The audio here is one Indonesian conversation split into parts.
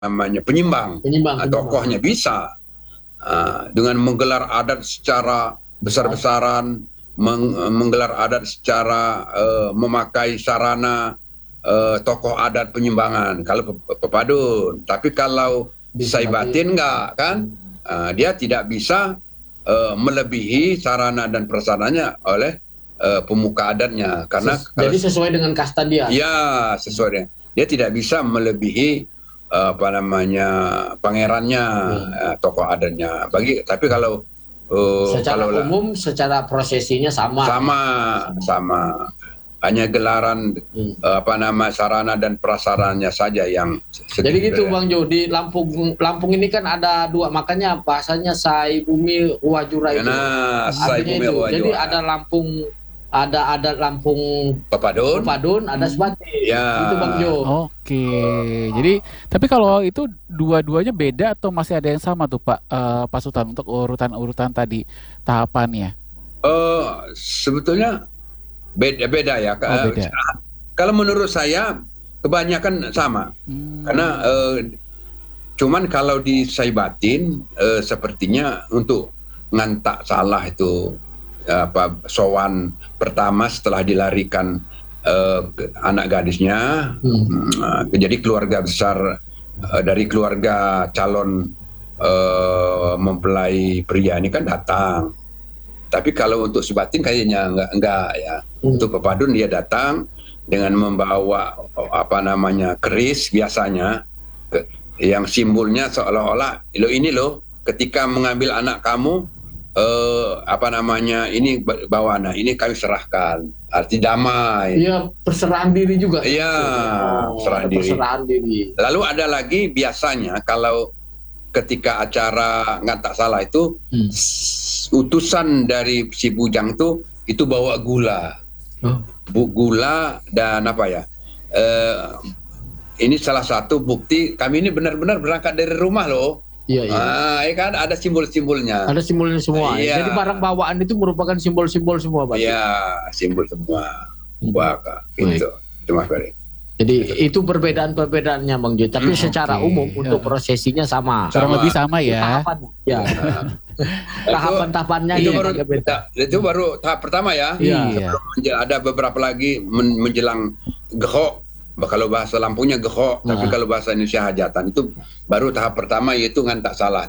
namanya penyimbang. Tokohnya bisa dengan menggelar adat secara besar-besaran, menggelar adat secara memakai sarana tokoh adat penyimbangan. Kalau pepadun, tapi kalau Saibatin enggak kan, dia tidak bisa melebihi sarana dan prasarananya oleh pemuka adatnya, karena jadi sesuai dengan kasta dia. Ya, sesuai dengan, dia tidak bisa melebihi pangerannya, tokoh adatnya. Tapi kalau secara umum, secara prosesinya sama. Hanya gelaran sarana dan prasarannya saja yang jadi gitu Bang Jo. Di Lampung ini kan ada dua, makanya bahasanya Sai Bumi Wajura itu. Sai Bumi Wajura. Jadi ada Lampung Pepadun, ada Sebatin. Itu Bang Jo. Oke. Jadi tapi kalau itu dua-duanya beda atau masih ada yang sama tuh Pak Sultan untuk urutan tadi tahapannya? Sebetulnya beda ya. Beda. Kalau menurut saya kebanyakan sama. Karena cuman kalau di Saibatin sepertinya untuk ngantak salah itu sowan pertama setelah dilarikan anak gadisnya. Jadi keluarga besar dari keluarga calon mempelai pria ini kan datang. Tapi kalau untuk Sebatin kayaknya enggak ya. Untuk pepadun dia datang dengan membawa keris biasanya, yang simbolnya seolah-olah ini loh, ketika mengambil anak kamu ini bawa anak ini kami serahkan, arti damai. Iya, perserahan diri juga. Iya, perserahan diri. Lalu ada lagi biasanya kalau ketika acara ngantak salah itu utusan dari si bujang itu bawa gula, gula dan ini salah satu bukti kami ini benar-benar berangkat dari rumah loh. Iya. Kan ada simbol-simbolnya. Ada simbolnya semua. Jadi barang bawaan itu merupakan simbol-simbol semua, Pak. Iya, simbol semua. Wah, gitu. Itu Mas Ferry. Jadi itu perbedaan-perbedaannya Bang Jo. Tapi secara umum untuk prosesinya sama. Kurang lebih sama ya. Tahapan-tahapannya itu baru tahap pertama ya. Ada beberapa lagi menjelang gehok. Kalau bahasa Lampungnya gehok, tapi kalau bahasa Indonesia hajatan, itu baru tahap pertama, yaitu ngantak salah.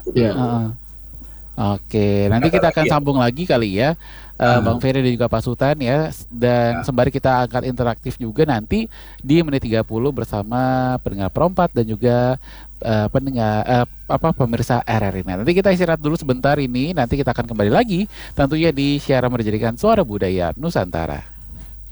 Oke, nanti kita akan sambung lagi kali ya, Bang Ferry dan juga Pak Sultan ya. Dan sembari kita akan interaktif juga nanti di menit 30 bersama pendengar Perompat dan juga pemirsa RRI. Nanti kita istirahat dulu sebentar ini, nanti kita akan kembali lagi tentunya di Siaran Menjadikan Suara Budaya Nusantara.